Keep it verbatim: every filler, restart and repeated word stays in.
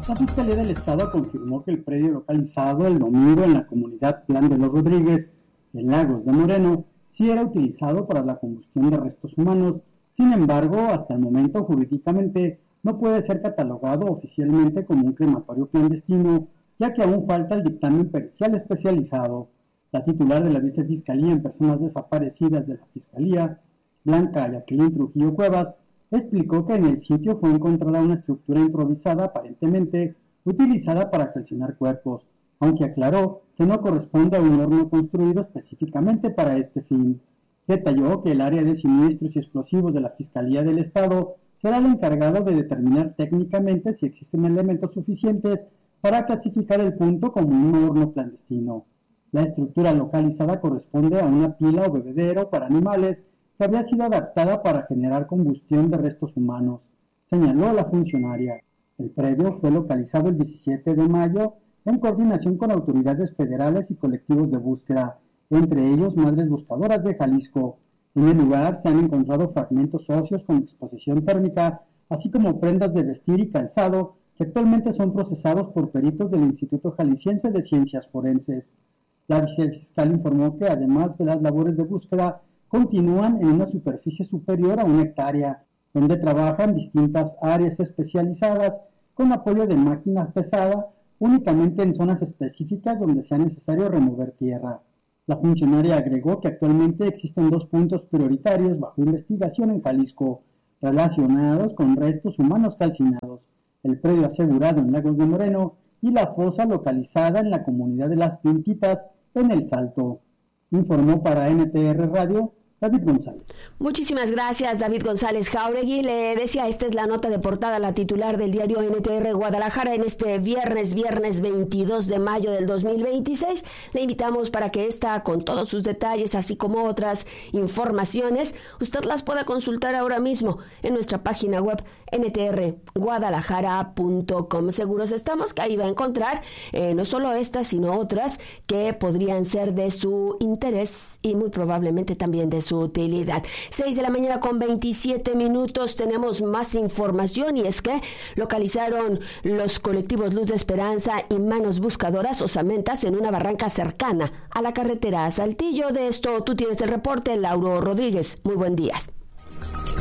La Fiscalía del Estado confirmó que el predio localizado el domingo en la comunidad Plan de los Rodríguez, en Lagos de Moreno, sí era utilizado para la combustión de restos humanos. Sin embargo, hasta el momento jurídicamente no puede ser catalogado oficialmente como un crematorio clandestino, ya que aún falta el dictamen pericial especializado. La titular de la Vicefiscalía en Personas Desaparecidas de la Fiscalía, Blanca Jacqueline Trujillo Cuevas, explicó que en el sitio fue encontrada una estructura improvisada aparentemente utilizada para calcinar cuerpos, aunque aclaró que no corresponde a un horno construido específicamente para este fin. Detalló que el área de siniestros y explosivos de la Fiscalía del Estado será el encargado de determinar técnicamente si existen elementos suficientes para clasificar el punto como un horno clandestino. La estructura localizada corresponde a una pila o bebedero para animales que había sido adaptada para generar combustión de restos humanos, señaló la funcionaria. El predio fue localizado el diecisiete de mayo en coordinación con autoridades federales y colectivos de búsqueda, entre ellos Madres Buscadoras de Jalisco. En el lugar se han encontrado fragmentos óseos con exposición térmica, así como prendas de vestir y calzado, que actualmente son procesados por peritos del Instituto Jalisciense de Ciencias Forenses. La vicefiscal informó que además de las labores de búsqueda, continúan en una superficie superior a una hectárea, donde trabajan distintas áreas especializadas con apoyo de máquinas pesadas, únicamente en zonas específicas donde sea necesario remover tierra. La funcionaria agregó que actualmente existen dos puntos prioritarios bajo investigación en Jalisco, relacionados con restos humanos calcinados: el predio asegurado en Lagos de Moreno y la fosa localizada en la comunidad de Las Pintitas, en El Salto. Informó para N T R Radio David González. Muchísimas gracias, David González Jáuregui. Le decía, esta es la nota de portada, la titular del diario N T R Guadalajara en este viernes, viernes veintidós de mayo del dos mil veintiséis. Le invitamos para que esta, con todos sus detalles, así como otras informaciones, usted las pueda consultar ahora mismo en nuestra página web N T R guadalajara punto com. Seguros estamos que ahí va a encontrar eh, no solo estas, sino otras que podrían ser de su interés y muy probablemente también de su utilidad. seis de la mañana con veintisiete minutos, tenemos más información, y es que localizaron los colectivos Luz de Esperanza y Manos Buscadoras osamentas en una barranca cercana a la carretera a Saltillo. De esto tú tienes el reporte, Lauro Rodríguez. Muy buen día.